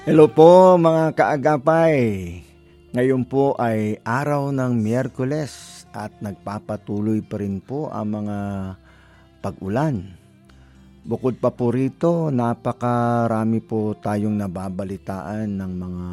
Hello po mga kaagapay. Ngayon po ay araw ng Miyerkules at nagpapatuloy pa rin po ang mga pag-ulan. Bukod pa po rito, napakarami po tayong nababalitaan ng mga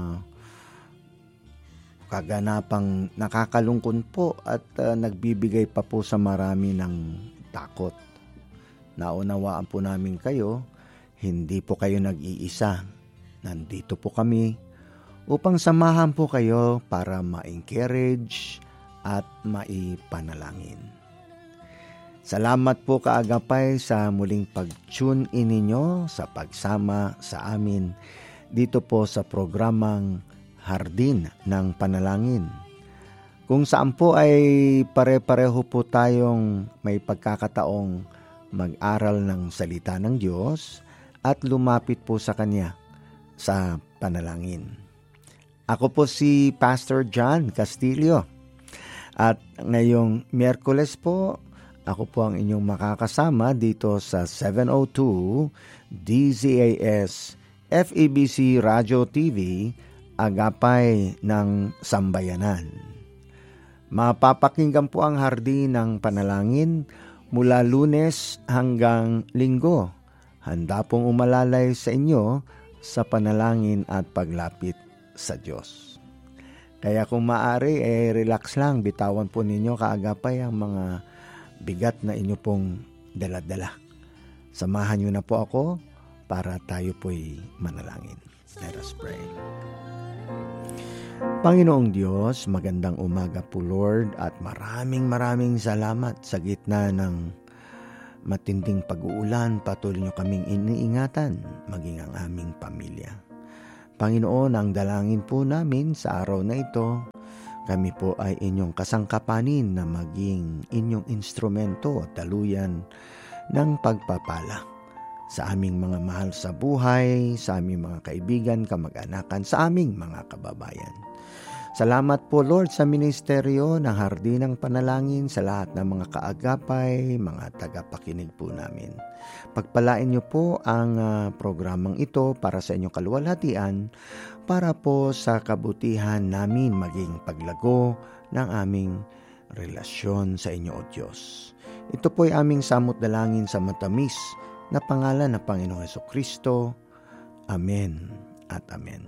kaganapang nakakalungkot po at nagbibigay pa po sa marami ng takot. Naunawaan po namin kayo, hindi po kayo nag-iisa. Nandito po kami upang samahan po kayo para ma-encourage at maipanalangin. Salamat po kaagapay sa muling pag-tune in ninyo sa pagsama sa amin dito po sa programang Hardin ng Panalangin. Kung saan po ay pare-pareho po tayong may pagkakataong mag-aral ng salita ng Diyos at lumapit po sa Kanya sa panalangin. Ako po si Pastor John Castillo at ngayong Miyerkules po, ako po ang inyong makakasama dito sa 702 DZAS FEBC Radio TV, Agapay ng Sambayanan. Mapapakinggan po ang Hardin ng Panalangin mula Lunes hanggang Linggo. Handa pong umalalay sa inyo sa panalangin at paglapit sa Diyos. Kaya kung maaari, relax lang, bitawan po ninyo kaagapay ang mga bigat na inyo pong dala-dala. Samahan nyo na po ako para tayo po'y manalangin. Let us pray. Panginoong Diyos, magandang umaga po Lord at maraming salamat sa gitna ng matinding pag-uulan, patuloy nyo kaming iniingatan, maging ang aming pamilya. Panginoon, ang dalangin po namin sa araw na ito, kami po ay inyong kasangkapanin na maging inyong instrumento at daluyan ng pagpapala sa aming mga mahal sa buhay, sa aming mga kaibigan, kamag-anakan, sa aming mga kababayan. Salamat po Lord sa ministeryo ng Hardin ng Panalangin, sa lahat ng mga kaagapay, mga tagapakinig po namin. Pagpalain niyo po ang programang ito para sa inyong kaluwalhatian, para po sa kabutihan namin maging paglago ng aming relasyon sa inyo o Diyos. Ito po ay aming samot dalangin sa matamis na pangalan ng Panginoong Hesukristo. Amen at amen.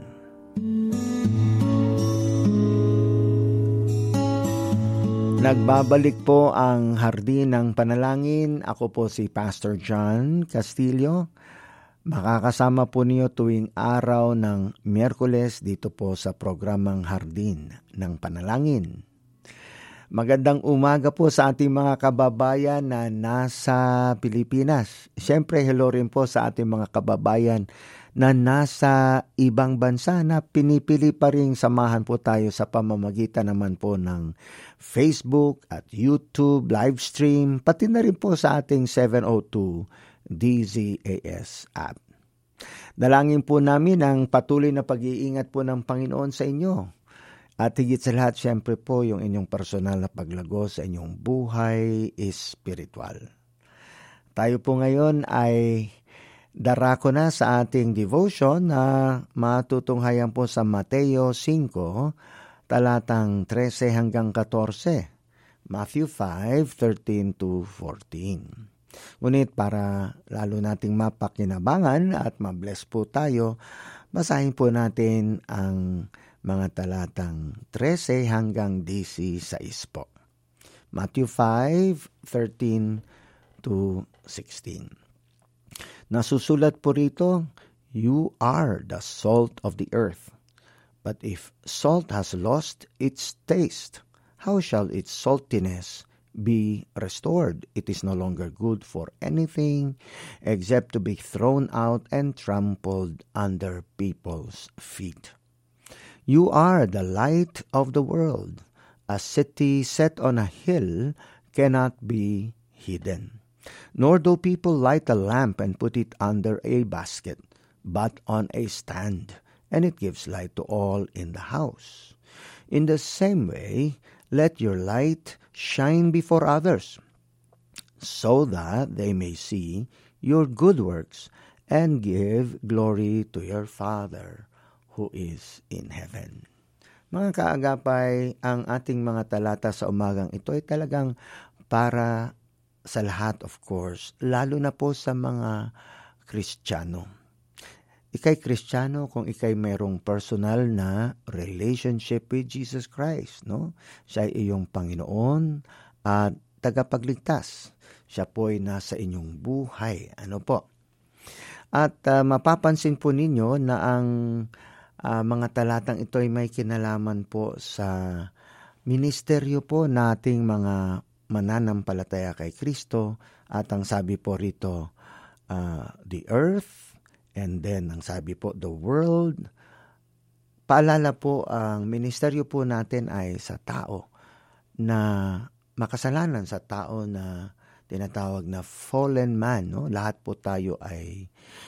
Nagbabalik po ang Hardin ng Panalangin. Ako po si Pastor John Castillo. Makakasama po niyo tuwing araw ng Miyerkules dito po sa programang Hardin ng Panalangin. Magandang umaga po sa ating mga kababayan na nasa Pilipinas. Siyempre, hello rin po sa ating mga kababayan na nasa ibang bansa na pinipili pa rin samahan po tayo sa pamamagitan naman po ng Facebook at YouTube live stream, pati na rin po sa ating 702 DZAS app. Dalangin po namin ang patuloy na pag-iingat po ng Panginoon sa inyo. At higit sa lahat, siyempre po, yung inyong personal na paglago sa inyong buhay espiritual. Tayo po ngayon ay darako na sa ating devotion na matutunghayan po sa Mateo 5, talatang 13 hanggang 14. Matthew 5:13-14. Ngunit para lalo nating mapakinabangan at mabless po tayo, basahin po natin ang mga talatang 13 hanggang 16 po. Matthew 5:13-16. Nasusulat po rito, "You are the salt of the earth. But if salt has lost its taste, how shall its saltiness be restored? It is no longer good for anything except to be thrown out and trampled under people's feet. You are the light of the world. A city set on a hill cannot be hidden. Nor do people light a lamp and put it under a basket, but on a stand, and it gives light to all in the house. In the same way, let your light shine before others, so that they may see your good works and give glory to your Father who is in heaven. Mga kaagapay, ang ating mga talata sa umagang ito ay talagang para sa lahat, of course, lalo na po sa mga Kristiyano. Ika'y Kristiyano kung ika'y mayroong personal na relationship with Jesus Christ, no? Siya ay iyong Panginoon at tagapagligtas. Siya po ay nasa inyong buhay. Ano po? At mapapansin po ninyo na ang mga talatang ito ay may kinalaman po sa ministeryo po nating mga mananampalataya kay Kristo. At ang sabi po rito, the earth, and then ang sabi po, the world. Paalala po, ang ministeryo po natin ay sa tao na makasalanan, sa tao na tinatawag na fallen man, no? Lahat po tayo ay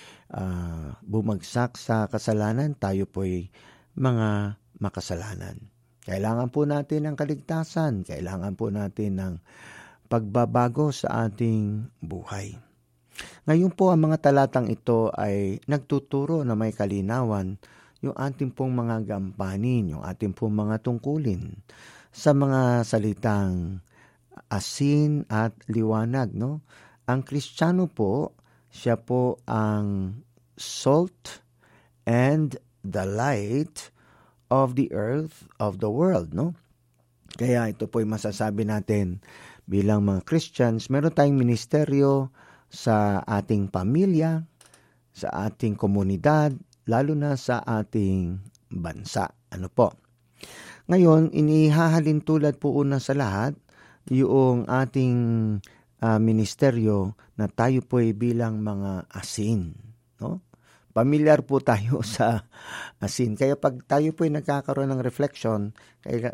bumagsak sa kasalanan. Tayo po ay mga makasalanan. Kailangan po natin ng kaligtasan. Kailangan po natin ng pagbabago sa ating buhay. Ngayon po, ang mga talatang ito ay nagtuturo na may kalinawan yung ating pong mga gampanin, yung ating pong mga tungkulin sa mga salitang asin at liwanag, no? Ang Kristiyano po, siya po ang salt and the light of the earth, of the world, no? Kaya ito po ay masasabi natin bilang mga Christians, meron tayong ministeryo sa ating pamilya, sa ating komunidad, lalo na sa ating bansa. Ano po? Ngayon, inihahalin tulad po una sa lahat, yung ating ministeryo na tayo po ay bilang mga asin. No? Pamilyar po tayo sa asin. Kaya pag tayo po ay nagkakaroon ng reflection,